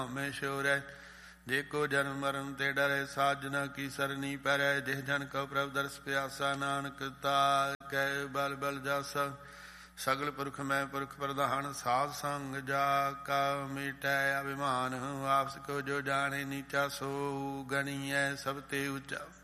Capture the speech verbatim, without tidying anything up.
ਮੈਂ ਸ਼ੋਰੈ। ਜੇ ਕੋ ਜਨਮ ਮਰਨ ਤੇ ਡਰੈ, ਸਾਜਨਾ ਕੀ ਸਰਨੀ ਪੈਰੈ। ਜਿਹ ਜਨ ਕਉ ਪ੍ਰਭ ਦਰਸ ਪਿਆਸਾ, ਨਾਨਕ ਤਾ ਕੈ ਬਲ ਬਲ ਜਾਸਾ। ਸਗਲ ਪੁਰਖ ਮੈਂ ਪੁਰਖ ਪ੍ਰਧਾਨ, ਸਾਧ ਸੰਗ ਜਾ ਕਾ ਮਿਟੈ ਅਭਿਮਾਨ। ਆਪਸ ਕੋ ਜੋ ਜਾਣੇ ਨੀਚਾ, ਸੋ ਗਣੀਐ ਸਭ ਤੇ ਉੱਚਾ।